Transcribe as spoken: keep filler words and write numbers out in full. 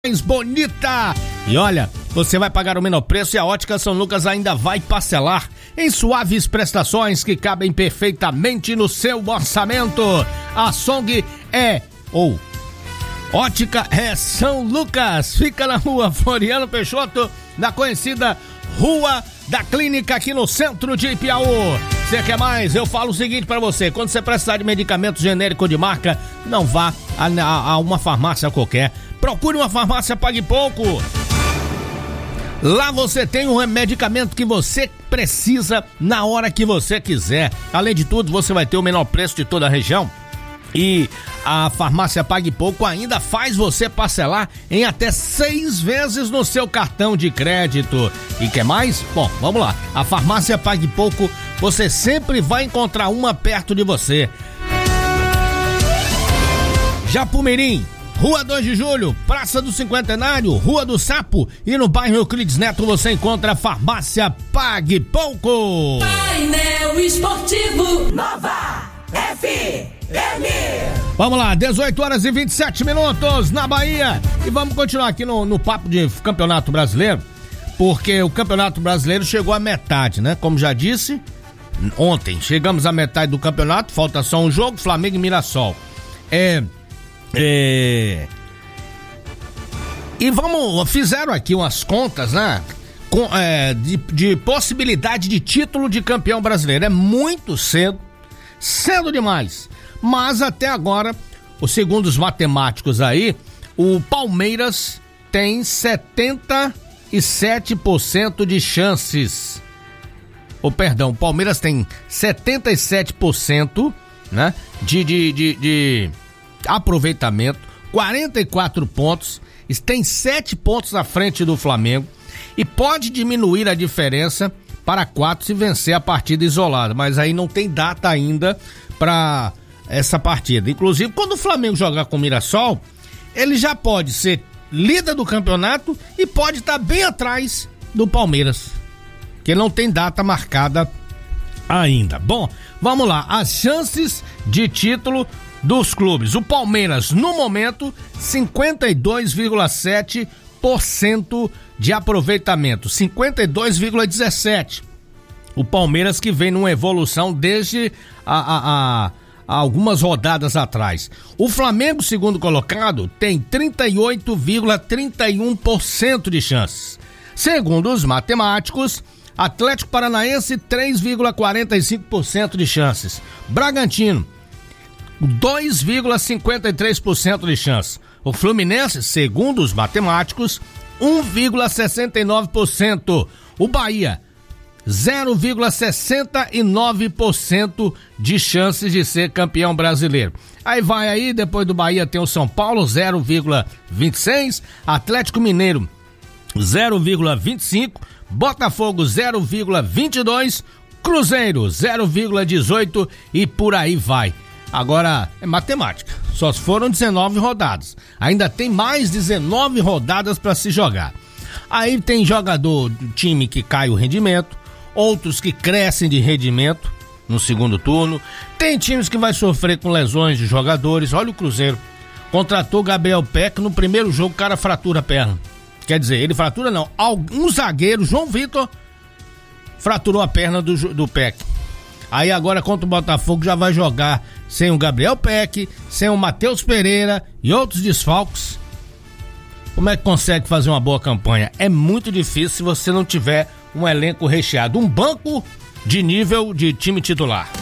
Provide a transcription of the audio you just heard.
bonita. E olha, você vai pagar o menor preço e a Ótica São Lucas ainda vai parcelar em suaves prestações que cabem perfeitamente no seu orçamento. A Song é ou Ótica é São Lucas, fica na rua Floriano Peixoto, na conhecida Rua da Clínica, aqui no centro de Ipiaú. Você quer mais? Eu falo o seguinte pra você: quando você precisar de medicamento genérico de marca, não vá a, a, a uma farmácia qualquer. Procure uma farmácia Pague Pouco. Lá você tem um medicamento que você precisa na hora que você quiser. Além de tudo, você vai ter o menor preço de toda a região. E a farmácia Pague Pouco ainda faz você parcelar em até seis vezes no seu cartão de crédito. E quer mais? Bom, vamos lá. A farmácia Pague Pouco, você sempre vai encontrar uma perto de você. Japumirim, Rua dois de Julho, Praça do Cinquentenário, Rua do Sapo, e no bairro Euclides Neto você encontra a farmácia Pague Pouco. Painel Esportivo Nova F M. Vamos lá, dezoito horas e vinte e sete minutos na Bahia. E vamos continuar aqui no, no papo de Campeonato Brasileiro, porque o Campeonato Brasileiro chegou à metade, né? Como já disse, ontem chegamos à metade do campeonato, falta só um jogo, Flamengo e Mirassol. É... É... E vamos, fizeram aqui umas contas, né? Com, é, de, de possibilidade de título de campeão brasileiro. É muito cedo, cedo demais. Mas até agora, segundo os matemáticos aí, o Palmeiras tem setenta e sete por cento de chances. Ou oh, perdão, o Palmeiras tem setenta e sete por cento, né? De, de, de, de aproveitamento, quarenta e quatro pontos, tem sete pontos à frente do Flamengo e pode diminuir a diferença para quatro se vencer a partida isolada, mas aí não tem data ainda para essa partida. Inclusive, quando o Flamengo jogar com o Mirassol, ele já pode ser líder do campeonato e pode estar bem atrás do Palmeiras, que não tem data marcada ainda. Bom, vamos lá, as chances de título dos clubes. O Palmeiras, no momento, cinquenta e dois vírgula sete por cento de aproveitamento, cinquenta e dois vírgula dezessete por cento. O Palmeiras que vem numa evolução desde a, a, a, a algumas rodadas atrás. O Flamengo, segundo colocado, tem trinta e oito vírgula trinta e um por cento de chances. Segundo os matemáticos, Atlético Paranaense, três vírgula quarenta e cinco por cento de chances. Bragantino, dois vírgula cinquenta e três por cento de chance. O Fluminense, segundo os matemáticos, um vírgula sessenta e nove por cento. O Bahia, zero vírgula sessenta e nove por cento de chances de ser campeão brasileiro. Aí vai aí, depois do Bahia tem o São Paulo, zero vírgula vinte e seis, Atlético Mineiro, zero vírgula vinte e cinco, Botafogo, zero vírgula vinte e dois, Cruzeiro, zero vírgula dezoito e por aí vai. Agora, é matemática, só foram dezenove rodadas, ainda tem mais dezenove rodadas para se jogar. Aí tem jogador do time que cai o rendimento, outros que crescem de rendimento no segundo turno, tem times que vai sofrer com lesões de jogadores. Olha o Cruzeiro, contratou Gabriel Peck, no primeiro jogo o cara fratura a perna, quer dizer, ele fratura não, um zagueiro, João Vitor, fraturou a perna do, do Peck. Aí agora contra o Botafogo já vai jogar sem o Gabriel Peck, sem o Matheus Pereira e outros desfalques. Como é que consegue fazer uma boa campanha? É muito difícil se você não tiver um elenco recheado, um banco de nível de time titular.